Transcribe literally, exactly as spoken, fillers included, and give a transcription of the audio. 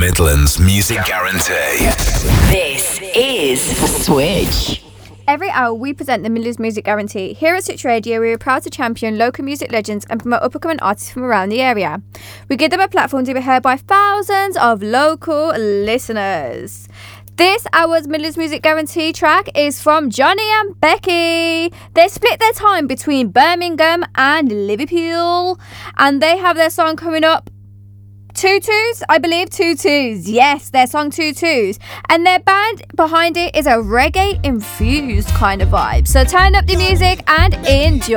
Midlands Music Guarantee. This is Switch. Every hour, we present the Midlands Music Guarantee. Here at Switch Radio, we are proud to champion local music legends and promote up-and-coming artists from around the area. We give them a platform to be heard by thousands of local listeners. This hour's Midlands Music Guarantee track is from Johnny and Becky. They split their time between Birmingham and Liverpool, and they have their song coming up. Tutus, I believe Tutus. Yes, their song Tutus. And their band behind it is a reggae infused kind of vibe. So turn up the music and enjoy.